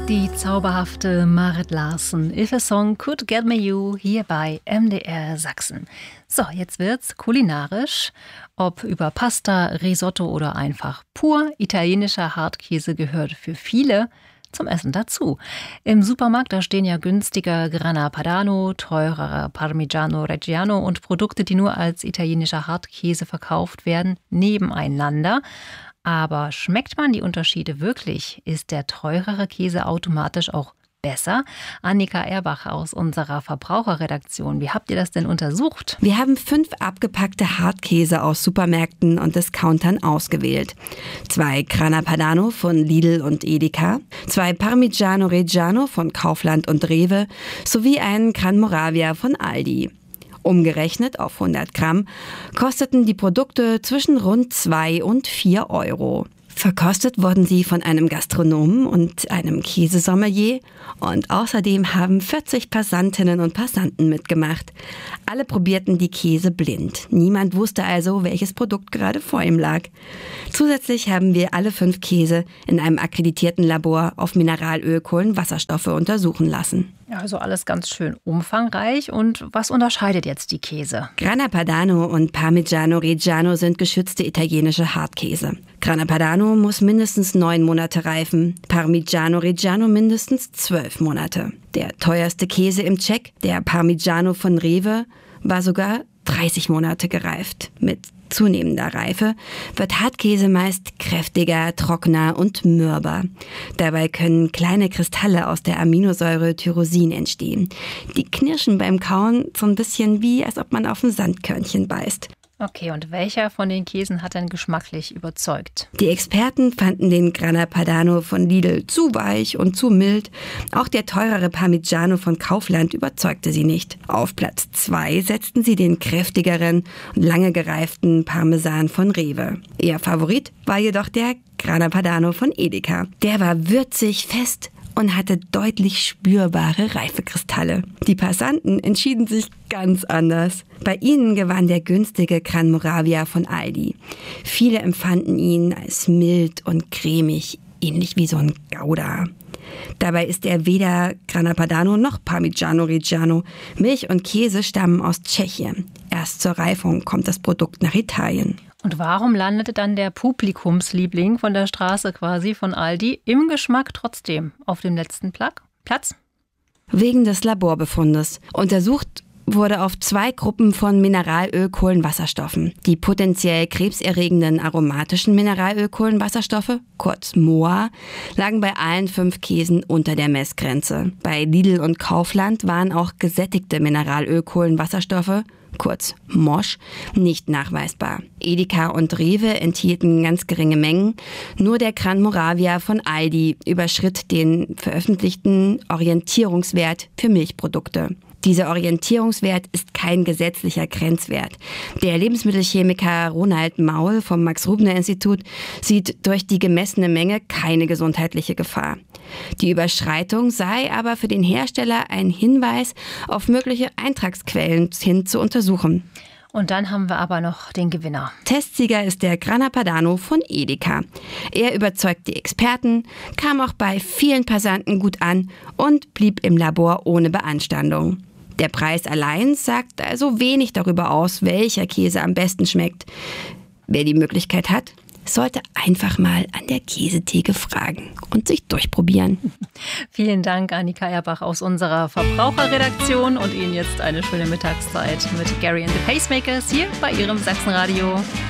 Die zauberhafte Marit Larsen, If a Song Could Get Me You, hier bei MDR Sachsen. So, jetzt wird's kulinarisch. Ob über Pasta, Risotto oder einfach pur, italienischer Hartkäse gehört für viele zum Essen dazu. Im Supermarkt, da stehen ja günstiger Grana Padano, teurerer Parmigiano Reggiano und Produkte, die nur als italienischer Hartkäse verkauft werden, nebeneinander. Aber schmeckt man die Unterschiede wirklich? Ist der teurere Käse automatisch auch besser? Annika Erbach aus unserer Verbraucherredaktion. Wie habt ihr das denn untersucht? Wir haben 5 abgepackte Hartkäse aus Supermärkten und Discountern ausgewählt. 2 Grana Padano von Lidl und Edeka, 2 Parmigiano Reggiano von Kaufland und Rewe sowie einen Gran Moravia von Aldi. Umgerechnet auf 100 Gramm kosteten die Produkte zwischen rund 2 und 4 Euro. Verkostet wurden sie von einem Gastronomen und einem Käsesommelier und außerdem haben 40 Passantinnen und Passanten mitgemacht. Alle probierten die Käse blind. Niemand wusste also, welches Produkt gerade vor ihm lag. Zusätzlich haben wir alle 5 Käse in einem akkreditierten Labor auf Mineralöl, Kohlenwasserstoffe untersuchen lassen. Ja, also alles ganz schön umfangreich. Und was unterscheidet jetzt die Käse? Grana Padano und Parmigiano Reggiano sind geschützte italienische Hartkäse. Grana Padano muss mindestens 9 Monate reifen, Parmigiano Reggiano mindestens 12 Monate. Der teuerste Käse im Check, der Parmigiano von Rewe, war sogar 30 Monate gereift. Mit zunehmender Reife wird Hartkäse meist kräftiger, trockener und mürber. Dabei können kleine Kristalle aus der Aminosäure Tyrosin entstehen. Die knirschen beim Kauen so ein bisschen wie, als ob man auf ein Sandkörnchen beißt. Okay, und welcher von den Käsen hat denn geschmacklich überzeugt? Die Experten fanden den Grana Padano von Lidl zu weich und zu mild. Auch der teurere Parmigiano von Kaufland überzeugte sie nicht. Auf Platz 2 setzten sie den kräftigeren und lange gereiften Parmesan von Rewe. Ihr Favorit war jedoch der Grana Padano von Edeka. Der war würzig, fest und hatte deutlich spürbare Reifekristalle. Die Passanten entschieden sich ganz anders. Bei ihnen gewann der günstige Gran Moravia von Aldi. Viele empfanden ihn als mild und cremig, ähnlich wie so ein Gouda. Dabei ist er weder Grana Padano noch Parmigiano Reggiano. Milch und Käse stammen aus Tschechien. Erst zur Reifung kommt das Produkt nach Italien. Und warum landete dann der Publikumsliebling von der Straße quasi von Aldi im Geschmack trotzdem auf dem letzten Platz? Wegen des Laborbefundes. Untersucht wurde auf 2 Gruppen von Mineralöl-Kohlenwasserstoffen. Die potenziell krebserregenden aromatischen Mineralöl-Kohlenwasserstoffe, kurz MOA, lagen bei allen 5 Käsen unter der Messgrenze. Bei Lidl und Kaufland waren auch gesättigte Mineralöl-Kohlenwasserstoffe, kurz MOSH, nicht nachweisbar. Edeka und Rewe enthielten ganz geringe Mengen. Nur der Gran Moravia von Aldi überschritt den veröffentlichten Orientierungswert für Milchprodukte. Dieser Orientierungswert ist kein gesetzlicher Grenzwert. Der Lebensmittelchemiker Ronald Maul vom Max-Rubner-Institut sieht durch die gemessene Menge keine gesundheitliche Gefahr. Die Überschreitung sei aber für den Hersteller ein Hinweis auf mögliche Eintragsquellen hin zu untersuchen. Und dann haben wir aber noch den Gewinner. Testsieger ist der Grana Padano von Edeka. Er überzeugt die Experten, kam auch bei vielen Passanten gut an und blieb im Labor ohne Beanstandung. Der Preis allein sagt also wenig darüber aus, welcher Käse am besten schmeckt. Wer die Möglichkeit hat, sollte einfach mal an der Käsetheke fragen und sich durchprobieren. Vielen Dank, Annika Erbach aus unserer Verbraucherredaktion, und Ihnen jetzt eine schöne Mittagszeit mit Gary and the Pacemakers hier bei Ihrem Sachsenradio.